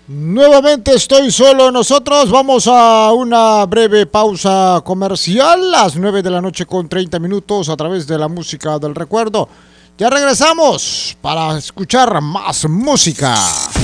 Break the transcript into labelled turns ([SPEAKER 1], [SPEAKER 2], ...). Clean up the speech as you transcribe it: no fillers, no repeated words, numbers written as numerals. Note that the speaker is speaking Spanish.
[SPEAKER 1] Nuevamente estoy solo. Nosotros vamos a una breve pausa comercial. Las 9 de la noche con 30 minutos a través de la música del recuerdo. Ya regresamos para escuchar más música.